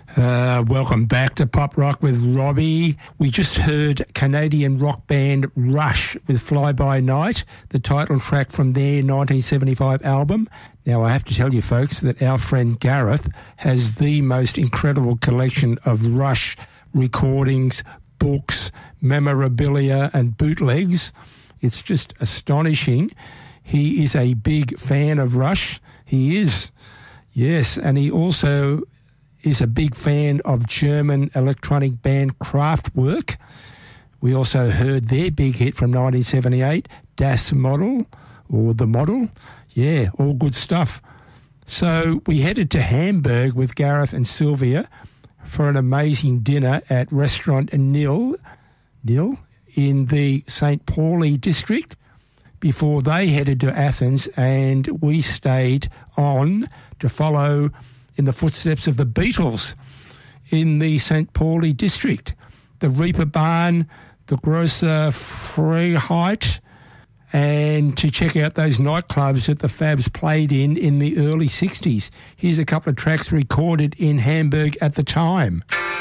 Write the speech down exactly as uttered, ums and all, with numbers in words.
Uh, welcome back to Pop Rock with Robbie. We just heard Canadian rock band Rush with Fly By Night, the title track from their nineteen seventy-five album. Now, I have to tell you, folks, that our friend Gareth has the most incredible collection of Rush recordings, books, memorabilia and bootlegs. It's just astonishing. He is a big fan of Rush. He is, yes, and he also is a big fan of German electronic band Kraftwerk. We also heard their big hit from nineteen seventy-eight, Das Model, or The Model. Yeah, all good stuff. So we headed to Hamburg with Gareth and Sylvia for an amazing dinner at Restaurant Nil, Nil in the Saint Pauli district before they headed to Athens, and we stayed on to follow in the footsteps of the Beatles in the Saint Pauli district. The Reeperbahn, the Große Freiheit, and to check out those nightclubs that the Fabs played in in the early sixties. Here's a couple of tracks recorded in Hamburg at the time.